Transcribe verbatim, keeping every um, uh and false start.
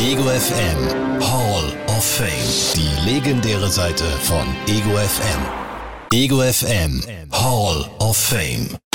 Ego F M Hall of Fame. Die legendäre Seite von Ego F M. Ego F M Hall of Fame.